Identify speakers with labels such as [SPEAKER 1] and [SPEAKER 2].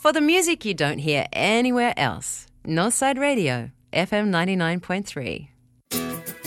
[SPEAKER 1] for the music you don't hear anywhere else. Northside Radio, FM 99.3.